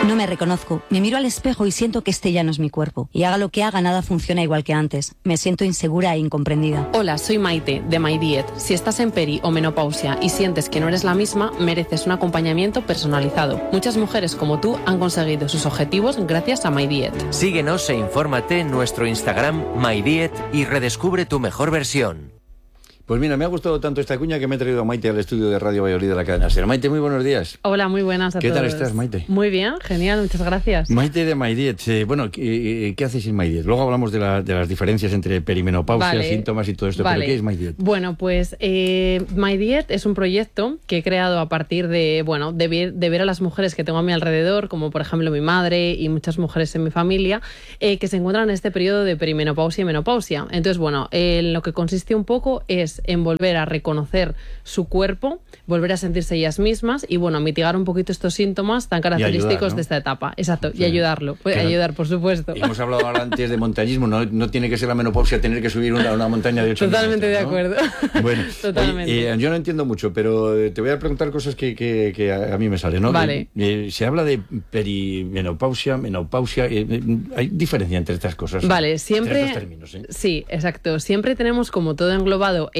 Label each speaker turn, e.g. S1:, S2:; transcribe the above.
S1: No me reconozco, me miro al espejo y siento que este ya no es mi cuerpo. Y haga lo que haga, nada funciona igual que antes. Me siento insegura e incomprendida.
S2: Hola, soy Maite, de My Diet. Si estás en peri o menopausia y sientes que no eres la misma, mereces un acompañamiento personalizado. Muchas mujeres como tú han conseguido sus objetivos gracias a My Diet.
S3: Síguenos e infórmate en nuestro Instagram My Diet y redescubre tu mejor versión.
S4: Pues mira, me ha gustado tanto esta cuña que me he traído a Maite al estudio de Radio Valladolid de la cadena SER. Maite, muy buenos días.
S2: Hola, muy buenas a todos.
S4: ¿Qué tal estás, Maite?
S2: Muy bien, genial, muchas gracias.
S4: Maite de My Diet. Bueno, ¿qué hacéis en My Diet? Luego hablamos de las diferencias entre perimenopausia, síntomas y todo esto.
S2: Vale.
S4: ¿Pero qué es My Diet?
S2: Bueno, pues My Diet es un proyecto que he creado a partir de ver a las mujeres que tengo a mi alrededor, como por ejemplo mi madre y muchas mujeres en mi familia, que se encuentran en este periodo de perimenopausia y menopausia. Entonces, bueno, lo que consiste un poco es en volver a reconocer su cuerpo, volver a sentirse ellas mismas y, bueno, mitigar un poquito estos síntomas tan característicos
S4: ayudar, ¿no?
S2: de esta etapa. Exacto,
S4: Sí.
S2: y ayudarlo. Puede ayudar, por supuesto.
S4: Hemos hablado ahora antes de montañismo, no tiene que ser la menopausia tener que subir una montaña de 8
S2: Totalmente
S4: kilómetros,
S2: de
S4: ¿no?
S2: acuerdo.
S4: Bueno,
S2: Totalmente.
S4: oye, yo no entiendo mucho, pero te voy a preguntar cosas que a mí me salen, ¿no?
S2: Vale.
S4: Se habla de perimenopausia, menopausia, hay diferencia entre estas cosas.
S2: Vale, siempre...
S4: Entre estos términos, ¿eh?
S2: Sí, exacto. Siempre tenemos como todo englobado